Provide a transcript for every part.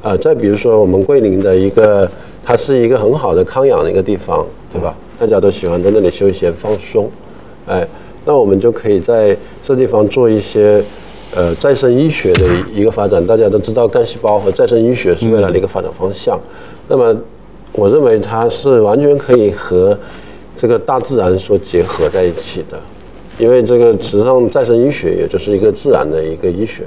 再比如说我们桂林的一个，它是一个很好的康养的一个地方，对吧？大家都喜欢在那里休闲放松，那我们就可以在这地方做一些再生医学的一个发展。大家都知道干细胞和再生医学是未来的一个发展方向。那么我认为它是完全可以和这个大自然所结合在一起的，因为这个实际上再生医学也就是一个自然的一个医学。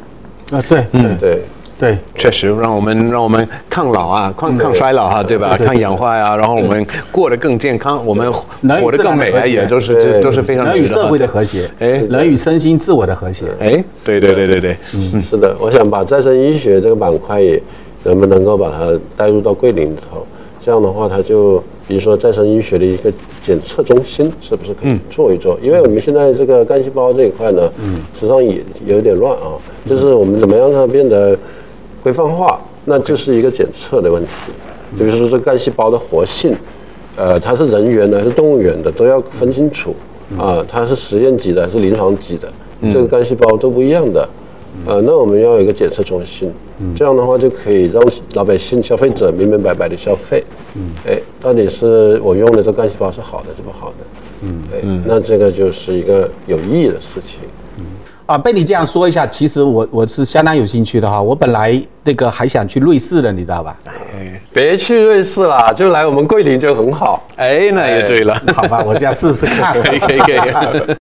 对， 确实让我们抗老啊，抗衰老啊，对吧？抗氧化呀，然后我们过得更健康，我们活得更美啊，也都是非常人与社会的和谐，人与身心自我的和谐。 对， 是的，我想把再生医学这个板块也能够把它带入到桂林里头，这样的话，它就比如说再生医学的一个检测中心，是不是可以做一做？因为我们现在这个干细胞这一块呢，实际上也有点乱啊，就是我们怎么样让它变得规范化，那就是一个检测的问题。比如说这干细胞的活性，它是人源的还是动物源的，都要分清楚啊，它是实验级的还是临床级的，这个干细胞都不一样的。那我们要有一个检测中心，这样的话就可以让老百姓、消费者明明白白的消费。到底是我用的这干细胞是好的是不好的？那这个就是一个有意义的事情。 被你这样说一下，其实我是相当有兴趣的哈。我本来那个还想去瑞士的，你知道吧？ 别去瑞士啦，就来我们桂林就很好。 那也对了。 好吧，我这样试试看。 可以。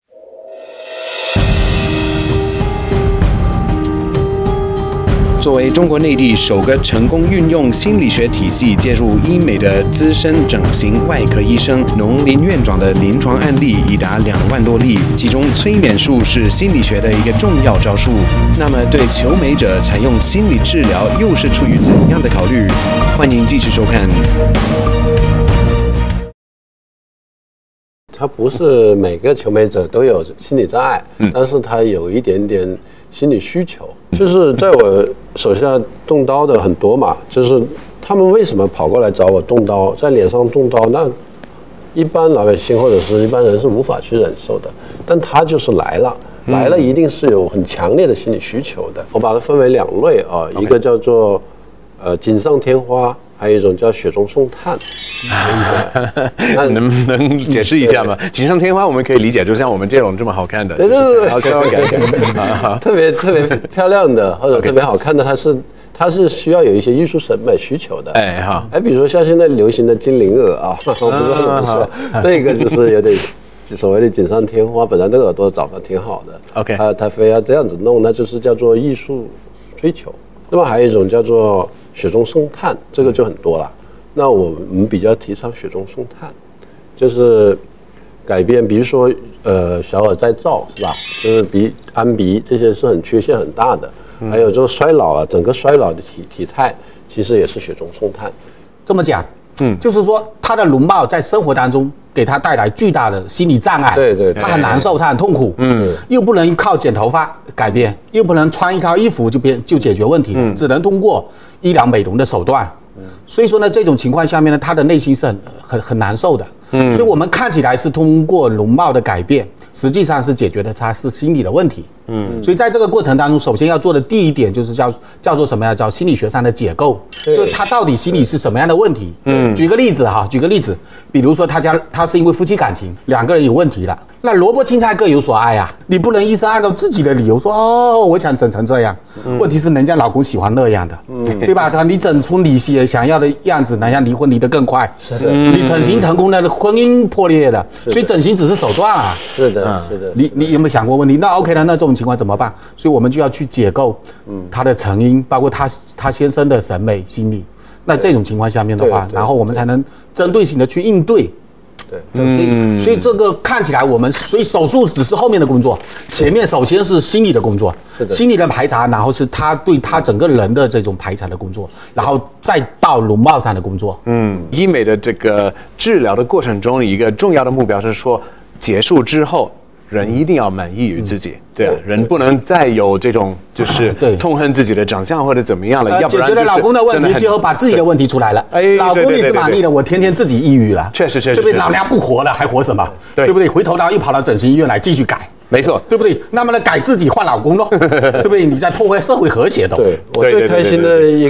作为中国内地首个成功运用心理学体系介入医美的资深整形外科医生农林院长的临床案例已达2万多例，其中催眠术是心理学的一个重要招数。那么对求美者采用心理治疗又是出于怎样的考虑？欢迎继续收看。 他不是每个求美者都有心理障碍，但是他有一点点心理需求。就是在我手下动刀的很多嘛，就是他们为什么跑过来找我动刀，在脸上动刀，那一般老百姓或者是一般人是无法去忍受的，但他就是来了一定是有很强烈的心理需求的。我把它分为2类啊，一个叫做锦上添花，还有一种叫雪中送炭。 能不能解释一下吗？锦上添花我们可以理解，就像我们这种这么好看的， 对，特别漂亮的或者特别好看的，它是需要有一些艺术审美需求的。比如说像现在流行的精灵耳啊，我不知道怎么说，这个就是有点所谓的锦上添花，本来这个耳朵长得挺好的，他非要这样子弄，那就是叫做艺术追求。那么还有一种叫做雪中送炭，这个就很多了。那我们比较提倡雪中送炭，就是改变，比如说小耳再造是吧？就是安鼻这些是很缺陷很大的，还有就是衰老了，整个衰老的体态其实也是雪中送炭。 这么讲，就是说他的容貌在生活当中给他带来巨大的心理障碍， 对， 他很难受，他很痛苦，又不能靠剪头发改变，又不能穿一套衣服就解决问题，只能通过医疗美容的手段。所以说呢，这种情况下面呢，他的内心是很难受的。所以我们看起来是通过容貌的改变，实际上是解决的他是心理的问题。所以在这个过程当中，首先要做的第一点就是叫做什么呀？叫心理学上的解构，就是他到底心里是什么样的问题。举个例子，比如说他是因为夫妻感情2个人有问题了，那萝卜青菜各有所爱啊，你不能医生按照自己的理由说我想整成这样，问题是人家老公喜欢那样的，对吧？你整出你想要的样子，人家离婚离得更快。 是的， 你整形成功了，婚姻破裂了，所以整形只是手段啊。 是的。 你有没有想过问题？那 OK 了，那这种情况怎么办？所以我们就要去解构他的成因，包括他先生的审美心理。那这种情况下面的话，然后我们才能针对性的去应对。所以这个看起来所以手术只是后面的工作，前面首先是心理的工作，心理的排查，然后是他对他整个人的这种排查的工作，然后再到容貌上的工作。 医美的这个治疗的过程中，一个重要的目标是说，结束之后人一定要满意于自己，对啊，人不能再有这种就是痛恨自己的长相或者怎么样了，要不然解决了老公的问题，最后把自己的问题出来了。老公你是满意的，我天天自己抑郁了， 确实， 对不对？老娘不活了，还活什么？对不对？回头又跑到整形医院来继续改， 没错， 对不对？那么呢，改自己换老公咯，对不对？你在破坏社会和谐的。 对，我最开心的一